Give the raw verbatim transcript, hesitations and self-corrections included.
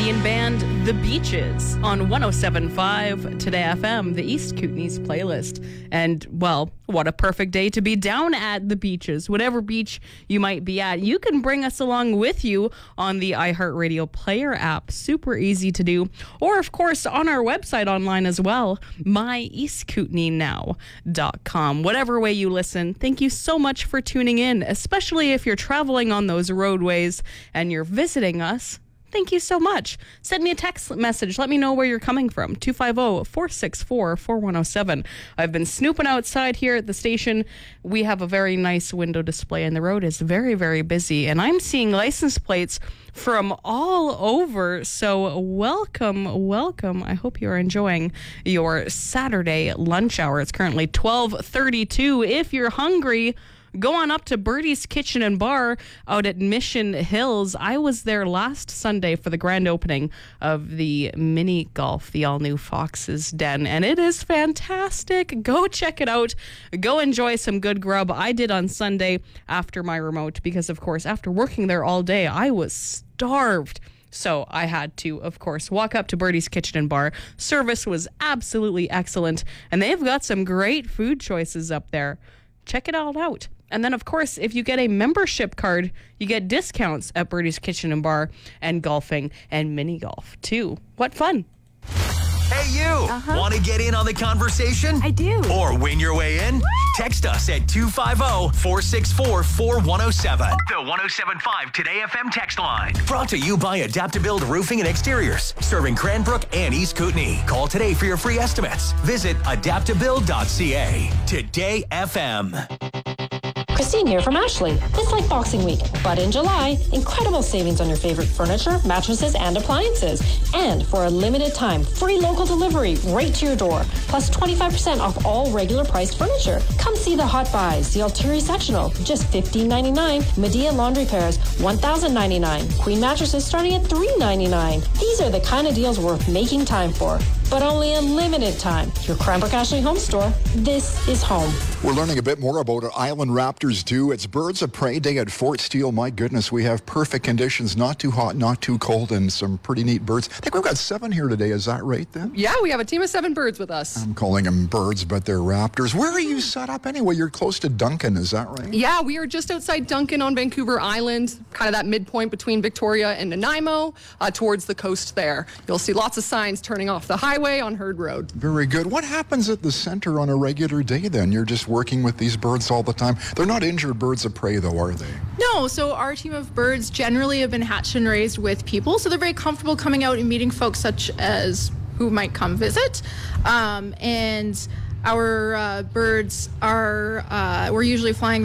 Canadian band The Beaches on one oh seven point five Today F M, the East Kootenays playlist. And, well, what a perfect day to be down at the beaches. Whatever beach you might be at, you can bring us along with you on the iHeartRadio Player app. Super easy to do. Or, of course, on our website online as well, my east kootenay now dot com. Whatever way you listen, thank you so much for tuning in, especially if you're traveling on those roadways and you're visiting us. Thank you so much. Send me a text message. Let me know where you're coming from. two five zero, four six four, four one zero seven. I've been snooping outside here at the station. We have a very nice window display, and the road is very, very busy. And I'm seeing license plates from all over. So welcome, welcome. I hope you're enjoying your Saturday lunch hour. It's currently twelve thirty-two. If you're hungry, go on up to Birdie's Kitchen and Bar out at Mission Hills. I was there last Sunday for the grand opening of the mini golf, the all-new Fox's Den, and it is fantastic. Go check it out. Go enjoy some good grub. I did on Sunday after my remote because, of course, after working there all day, I was starved. So I had to, of course, walk up to Birdie's Kitchen and Bar. Service was absolutely excellent, and they've got some great food choices up there. Check it all out. And then, of course, if you get a membership card, you get discounts at Birdie's Kitchen and Bar and golfing and mini golf, too. What fun. Hey, you. Uh-huh. Want to get in on the conversation? I do. Or win your way in? Woo! Text us at two five zero, four six four, four one zero seven. The one oh seven point five Today F M text line. Brought to you by Adaptabuild Roofing and Exteriors. Serving Cranbrook and East Kootenay. Call today for your free estimates. Visit adaptabuild dot c a. Today F M. Christine here from Ashley. It's like Boxing Week, but in July, incredible savings on your favorite furniture, mattresses, and appliances. And for a limited time, free local delivery right to your door, plus twenty-five percent off all regular priced furniture. Come see the Hot Buys, the Altieri Sectional, just fifteen ninety-nine. Medea laundry pairs, one thousand ninety-nine. Queen mattresses starting at three ninety-nine. These are the kind of deals worth making time for, but only a limited time. Your Cranbrook Ashley Home Store, this is home. We're learning a bit more about our Island Raptors do. It's Birds of Prey Day at Fort Steele. My goodness, we have perfect conditions, not too hot, not too cold, and some pretty neat birds. I think we've got seven here today. Is that right, then? Yeah, we have a team of seven birds with us. I'm calling them birds, but they're raptors. Where are you set up anyway? You're close to Duncan, is that right? Yeah, we are just outside Duncan on Vancouver Island, kind of that midpoint between Victoria and Nanaimo, uh, towards the coast there. You'll see lots of signs turning off the highway on Herd Road. Very good. What happens at the center on a regular day, then? You're just working with these birds all the time. They're not injured birds of prey, though, are they? No, so our team of birds generally have been hatched and raised with people, so they're very comfortable coming out and meeting folks such as who might come visit. Um, and our uh, birds are, uh, we're usually flying